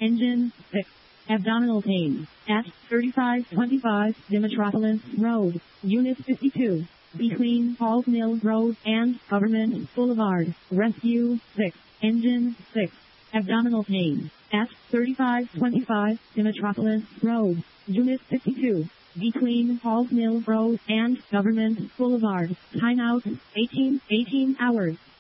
Engine 6. Abdominal pain. At 3525 Demetropolis Road, Unit 52. Between Falls Mill Road and Government Boulevard. Rescue 6. Engine 6. Abdominal pain. At 3525 Demetropolis Road, Unit 52. Between Falls Mill Road and Government Boulevard. Timeout 18 hours.